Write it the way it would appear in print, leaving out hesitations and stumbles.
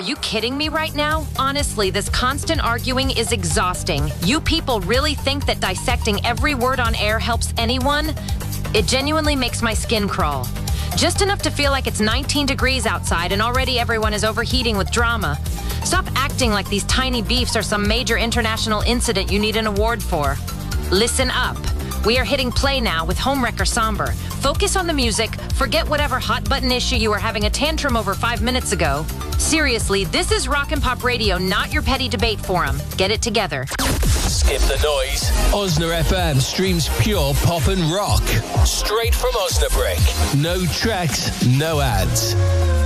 you kidding me right now? Honestly, this constant arguing is exhausting. You people really think that dissecting every word on air helps anyone? It genuinely makes my skin crawl. Just enough to feel like it's 19 degrees outside and already everyone is overheating with drama. Stop acting like these tiny beefs are some major international incident you need an award for. Listen up. We are hitting play now with Homewrecker Somber. Focus on the music, forget whatever hot button issue you were having a tantrum over 5 minutes ago. Seriously, this is Rock and Pop Radio, not your petty debate forum. Get it together. Skip the noise. Osna FM streams pure pop and rock. Straight from Osnabrück. No tracks, no ads.